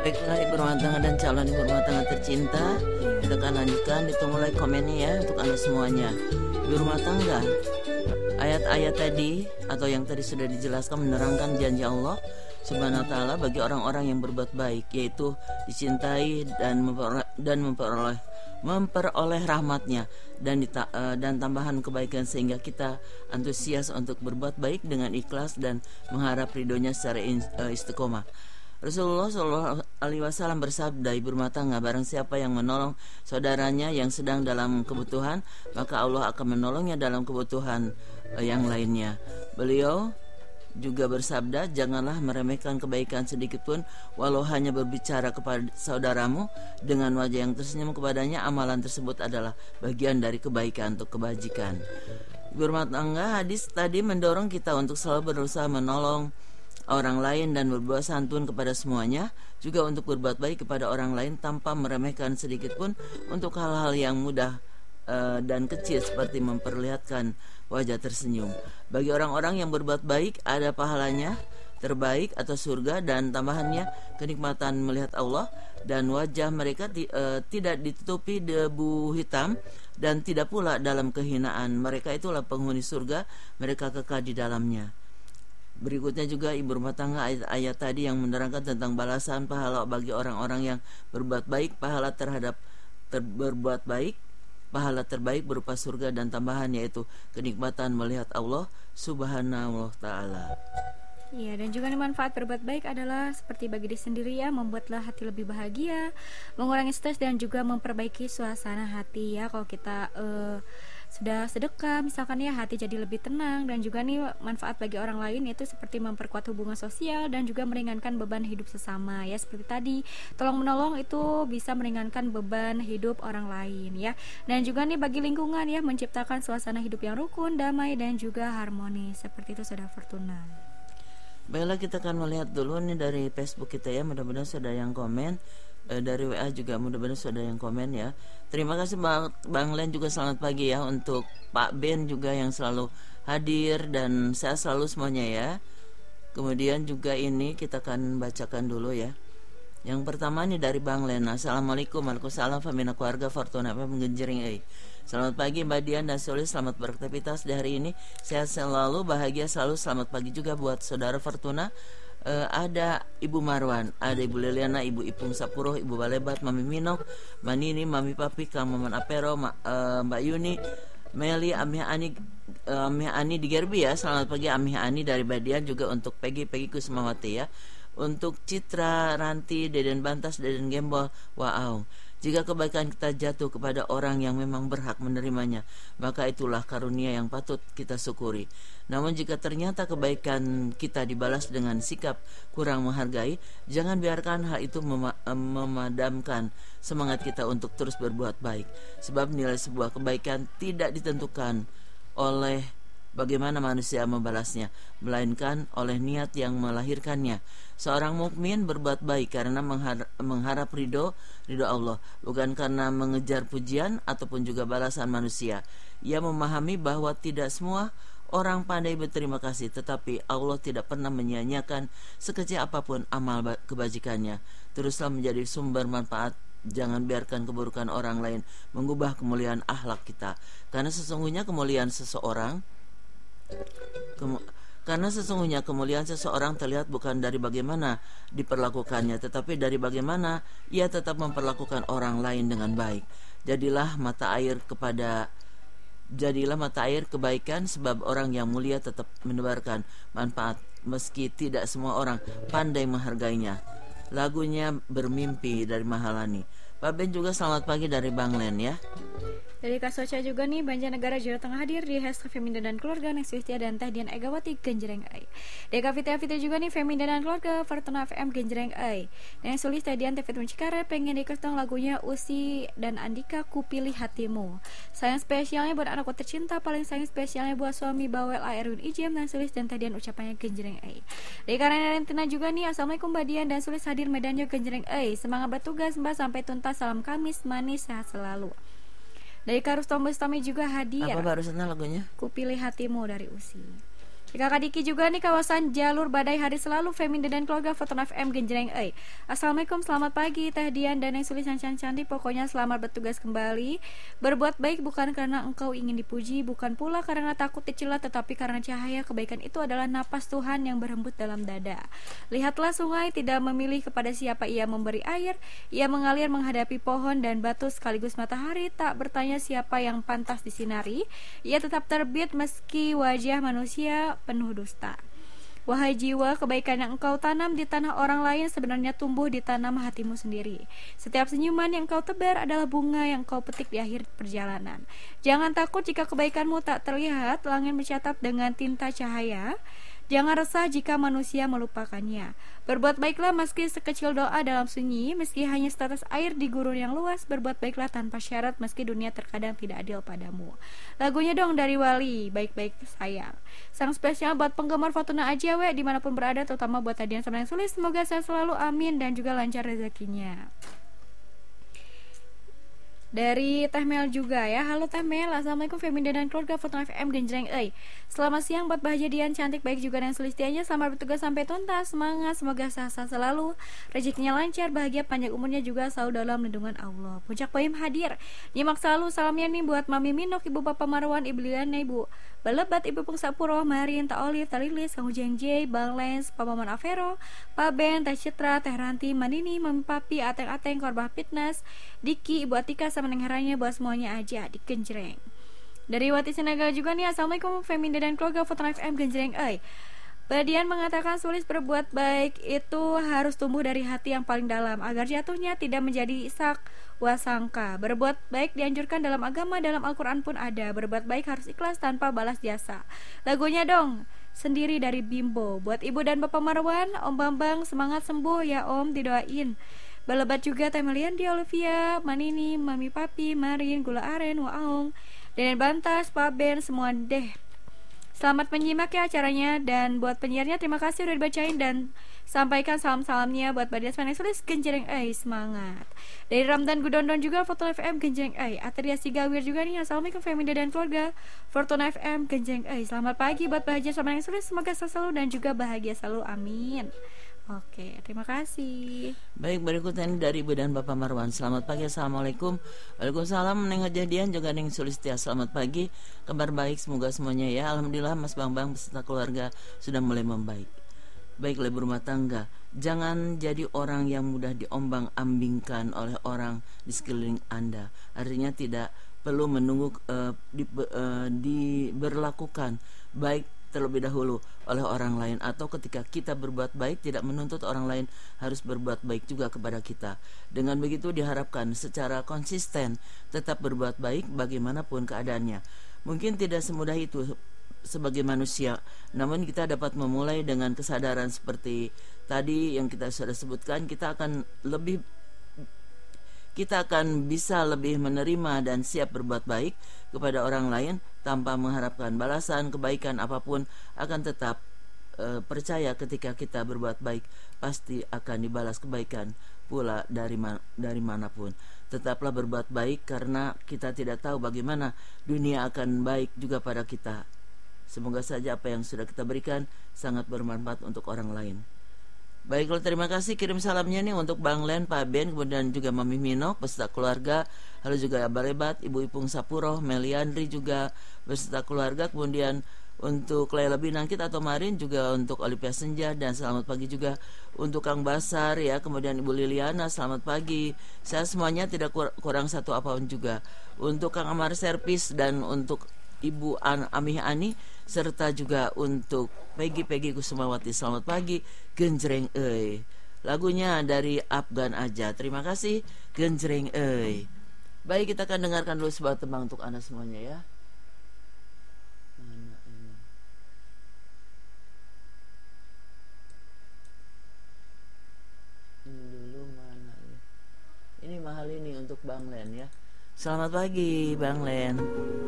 Baiklah ibu rumah tangga dan calon ibu rumah tangga tercinta, kita akan lanjutkan, ditunggu like komennya ya untuk Anda semuanya. Ibu rumah tangga, ayat-ayat tadi atau yang tadi sudah dijelaskan menerangkan janji Allah Subhanahu wa taala bagi orang-orang yang berbuat baik, yaitu dicintai dan memperoleh rahmatnya dan tambahan kebaikan, sehingga kita antusias untuk berbuat baik dengan ikhlas dan mengharap ridhonya secara istiqomah. Rasulullah SAW bersabda, ibu rumah tangga, barang siapa yang menolong saudaranya yang sedang dalam kebutuhan, maka Allah akan menolongnya dalam kebutuhan yang lainnya. Beliau juga bersabda, janganlah meremehkan kebaikan sedikit pun, walau hanya berbicara kepada saudaramu dengan wajah yang tersenyum kepadanya, amalan tersebut adalah bagian dari kebaikan untuk kebajikan. Ibu rumah tangga, hadis tadi mendorong kita untuk selalu berusaha menolong orang lain dan berbuat santun kepada semuanya, juga untuk berbuat baik kepada orang lain tanpa meremehkan sedikit pun untuk hal-hal yang mudah dan kecil seperti memperlihatkan wajah tersenyum. Bagi orang-orang yang berbuat baik ada pahalanya terbaik atau surga, dan tambahannya kenikmatan melihat Allah, dan wajah mereka tidak ditutupi debu hitam dan tidak pula dalam kehinaan. Mereka itulah penghuni surga, mereka kekal di dalamnya. Berikutnya juga ibu rumah tangga, ayat tadi yang menerangkan tentang balasan pahala bagi orang-orang yang berbuat baik, pahala terhadap berbuat baik, pahala terbaik berupa surga dan tambahan, yaitu kenikmatan melihat Allah Subhanahu wa taala. Iya, dan juga manfaat berbuat baik adalah seperti bagi diri sendiri ya, membuatlah hati lebih bahagia, mengurangi stres dan juga memperbaiki suasana hati ya. Kalau kita sudah sedekah misalkan ya, hati jadi lebih tenang. Dan juga nih manfaat bagi orang lain yaitu seperti memperkuat hubungan sosial dan juga meringankan beban hidup sesama ya. Seperti tadi, tolong menolong itu bisa meringankan beban hidup orang lain ya. Dan juga nih bagi lingkungan ya, menciptakan suasana hidup yang rukun, damai dan juga harmonis. Seperti itu Saudara Fortuna. Baiklah, kita akan melihat dulu nih dari Facebook kita ya, mudah-mudahan sudah yang komen. Dari WA juga mudah-mudahan sudah yang komen ya. Terima kasih Bang Len, juga selamat pagi ya untuk Pak Ben juga yang selalu hadir, dan sehat selalu semuanya ya. Kemudian juga ini kita akan bacakan dulu ya. Yang pertama nih dari Bang Len. Assalamualaikum, waalaikumsalam, famina keluarga Fortuna Genjering. Selamat pagi Mbak Dian dan Soli, selamat beraktivitas di hari ini. Sehat selalu, bahagia selalu. Selamat pagi juga buat saudara Fortuna. Ada Ibu Marwan, ada Ibu Liliana, Ibu Ipung Sapuro, Ibu Balebat, Mami Minok, Manini, Mami Papi, Kang Maman Apero, Mbak Yuni, Meli, Amih Ani di Gerbi ya. Selamat pagi Amih Ani dari Badian, juga untuk Peggy Kusmawati ya. Untuk Citra, Ranti, Deden Bantas, Deden Gembol, wow. Jika kebaikan kita jatuh kepada orang yang memang berhak menerimanya, maka itulah karunia yang patut kita syukuri. Namun jika ternyata kebaikan kita dibalas dengan sikap kurang menghargai, jangan biarkan hal itu memadamkan semangat kita untuk terus berbuat baik. Sebab nilai sebuah kebaikan tidak ditentukan oleh bagaimana manusia membalasnya, melainkan oleh niat yang melahirkannya. Seorang mukmin berbuat baik karena mengharap ridho Allah, bukan karena mengejar pujian ataupun juga balasan manusia. Ia memahami bahwa tidak semua orang pandai berterima kasih, tetapi Allah tidak pernah menyia-nyiakan sekecil apapun amal kebajikannya. Teruslah menjadi sumber manfaat. Jangan biarkan keburukan orang lain mengubah kemuliaan akhlak kita, karena sesungguhnya kemuliaan seseorang terlihat bukan dari bagaimana diperlakukannya, tetapi dari bagaimana ia tetap memperlakukan orang lain dengan baik. Jadilah mata air kebaikan, sebab orang yang mulia tetap menebarkan manfaat meski tidak semua orang pandai menghargainya. Lagunya Bermimpi dari Mahalani. Pak Ben juga selamat pagi dari Bang Len ya. Dari Kak Soca juga nih, Banjarnegara Jawa Tengah hadir di hashtag Femina dan Keluarga, Next Wistia dan Teh Dian Egawati Genjreng Ai. Deka Fitri juga nih, Femina dan Keluarga Fortuna FM Genjreng Ai. Dan yang sulis Teh Dian Teh Fitri Cikare pengen dikasih lagunya Usi dan Andika Kupilih Hatimu. Sayang spesialnya buat anakku tercinta, paling sayang spesialnya buat suami bawel Erwin Ijem, dan sulis dan Teh Dian ucapannya Genjreng Ai. Deka Rentina juga nih, Assalamualaikum Mbak Dian dan sulis hadir Medannya Genjreng Ai. Semangat bertugas Mbak sampai tuntas, salam Kamis manis, sehat selalu. Dari Karus Tombestami juga hadir. Apa barusan lagunya? Kupilih Hatimu dari Usi. Kakak Diki juga nih kawasan jalur badai hari selalu Feminda dan keluarga Foton FM Genjreng Ei. Assalamualaikum, selamat pagi Teh Dian dan yang sulis yang cantik. Pokoknya selamat bertugas kembali. Berbuat baik bukan karena engkau ingin dipuji, bukan pula karena takut dicela, tetapi karena cahaya kebaikan itu adalah napas Tuhan yang berhembus dalam dada. Lihatlah sungai tidak memilih kepada siapa ia memberi air, ia mengalir menghadapi pohon dan batu sekaligus matahari, tak bertanya siapa yang pantas disinari, ia tetap terbit meski wajah manusia penuh dusta. Wahai jiwa, kebaikan yang engkau tanam di tanah orang lain sebenarnya tumbuh di tanam hatimu sendiri. Setiap senyuman yang engkau tebar adalah bunga yang engkau petik di akhir perjalanan. Jangan takut jika kebaikanmu tak terlihat, langit mencatat dengan tinta cahaya. Jangan resah jika manusia melupakannya. Berbuat baiklah meski sekecil doa dalam sunyi, meski hanya setetes air di gurun yang luas. Berbuat baiklah tanpa syarat meski dunia terkadang tidak adil padamu. Lagunya dong dari Wali, Baik-Baik Sayang. Sang spesial buat penggemar Fortuna aja dimanapun berada, terutama buat Tadian sama yang sulit. Semoga sehat selalu, amin, dan juga lancar rezekinya. Dari Teh Mel juga ya. Halo Teh Mel, assalamualaikum Feminda dan keluarga Fortuna FM Genjreng Ei. Selamat siang buat Bahagia Dian, cantik baik juga dan Sulistianya. Selamat bertugas sampai tuntas, semangat, semoga sehat selalu, rezekinya lancar, bahagia, panjang umurnya juga selalu dalam lindungan Allah. Puncak Bohim hadir. Nyimak selalu salamnya nih buat Mami Minok, Ibu Bapak Marwan, Ibu Liliana, Ibu Belebat, Ibu Pung Sapuro, Marin, Tak Olive, Tak Lilis, Kang Ujang J, Bang Lens, Pak Maman Avero, Pak Ben, Teh Citra, Teh Ranti, Manini, Mami Papi, Ateng-Ateng, Korban Fitness, Diki, Ibu Atika, sama Neng Heranya, buat semuanya aja di Genjreng. Dari Wati Sinaga juga nih, assalamualaikum Feminda dan keluarga Fortuna FM Genjreng Ei. Badian mengatakan sulis berbuat baik itu harus tumbuh dari hati yang paling dalam agar jatuhnya tidak menjadi sak wasangka. Berbuat baik dianjurkan dalam agama, dalam Al-Quran pun ada. Berbuat baik harus ikhlas tanpa balas jasa. Lagunya dong, Sendiri dari Bimbo. Buat Ibu dan Bapak Marwan, Om Bambang semangat sembuh ya Om, didoain. Belebat juga Teh Melian, di Olivia, Manini, Mami Papi, Marin, Gula Aren, Waong, Denen Bantas, Pak Ben, semua deh. Selamat menyimak ya acaranya. Dan buat penyiarnya terima kasih udah dibacain dan sampaikan salam-salamnya buat Badias Manesulis Genjreng Ei, semangat. Dari Ramdan Gudondon juga Fortuna FM Genjreng Ei. Atria Sigawir juga nih, assalamualaikum Feminda dan keluarga Fortuna FM Genjreng Ei. Selamat pagi buat Bahagia Manesulis, semoga selalu dan juga bahagia selalu, amin. Oke, terima kasih. Baik, berikutnya dari Ibu dan Bapak Marwan. Selamat pagi, assalamualaikum. Waalaikumsalam, Neng Hajadian juga Neng Sulistia. Selamat pagi, kabar baik semoga semuanya ya. Alhamdulillah Mas Bambang beserta keluarga sudah mulai membaik. Baiklah berumah tangga, jangan jadi orang yang mudah diombang-ambingkan oleh orang di sekeliling Anda. Artinya tidak perlu menunggu diberlakukan baik terlebih dahulu oleh orang lain, atau ketika kita berbuat baik tidak menuntut orang lain harus berbuat baik juga kepada kita. Dengan begitu diharapkan secara konsisten tetap berbuat baik bagaimanapun keadaannya. Mungkin tidak semudah itu sebagai manusia, namun kita dapat memulai dengan kesadaran seperti tadi yang kita sudah sebutkan. Kita akan bisa lebih menerima dan siap berbuat baik kepada orang lain tanpa mengharapkan balasan kebaikan apapun. Akan tetap percaya ketika kita berbuat baik pasti akan dibalas kebaikan pula dari manapun. Tetaplah berbuat baik karena kita tidak tahu bagaimana dunia akan baik juga pada kita. Semoga saja apa yang sudah kita berikan sangat bermanfaat untuk orang lain. Baiklah, terima kasih. Kirim salamnya nih untuk Bang Len, Pak Ben, kemudian juga Mami Mino beserta keluarga. Halo juga Balebat, Ibu Ipung Sapuro, Meliandri juga beserta keluarga. Kemudian untuk Laila Binangkit atau Marin, juga untuk Olivia Senja, dan selamat pagi juga untuk Kang Basar ya. Kemudian Ibu Liliana, selamat pagi. Saya semuanya tidak kurang satu apapun juga. Untuk Kang Amar Servis dan untuk Ibu Amih Ani, serta juga untuk Peggy Kusumawati, selamat pagi Genjreng Ei. Lagunya dari Afgan aja. Terima kasih Genjreng Ei. Baik, kita akan dengarkan dulu sebuah tembang untuk Anda semuanya ya. Mana ini? Ini dulu mana ini? Ini mahal ini untuk Bang Len ya. Selamat pagi Bang Len.